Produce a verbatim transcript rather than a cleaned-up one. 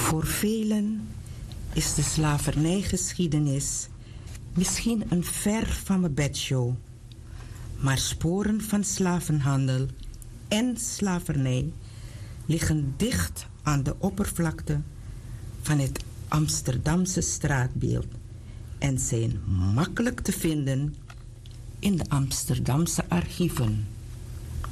Voor velen is de slavernijgeschiedenis misschien een ver van mijn bedshow, maar sporen van slavenhandel en slavernij liggen dicht aan de oppervlakte van het Amsterdamse straatbeeld en zijn makkelijk te vinden in de Amsterdamse archieven.